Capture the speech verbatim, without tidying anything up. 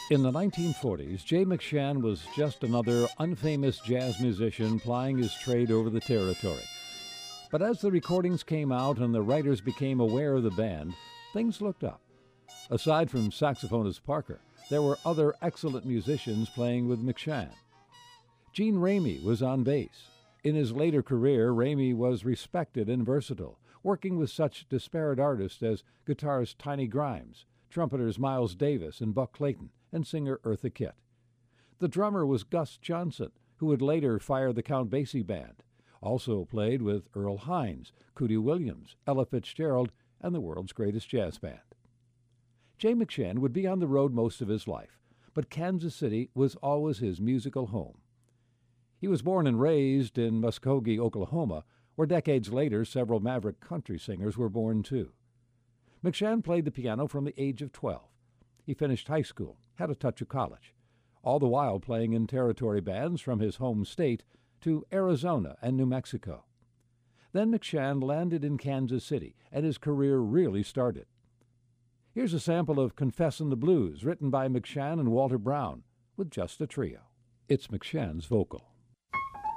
In the nineteen forties, Jay McShann was just another unfamous jazz musician plying his trade over the territory. But as the recordings came out and the writers became aware of the band, things looked up. Aside from saxophonist Parker, there were other excellent musicians playing with McShann. Gene Ramey was on bass. In his later career, Ramey was respected and versatile, working with such disparate artists as guitarist Tiny Grimes, trumpeters Miles Davis and Buck Clayton, and singer Eartha Kitt. The drummer was Gus Johnson, who would later fire the Count Basie Band. Also played with Earl Hines, Cootie Williams, Ella Fitzgerald, and the world's greatest jazz band. Jay McShann would be on the road most of his life, but Kansas City was always his musical home. He was born and raised in Muskogee, Oklahoma, where decades later several maverick country singers were born too. McShann played the piano from the age of twelve. He finished high school, had a touch of college, all the while playing in territory bands from his home state to Arizona and New Mexico. Then McShann landed in Kansas City, and his career really started. Here's a sample of Confessin' the Blues, written by McShann and Walter Brown, with just a trio. It's McShann's vocal.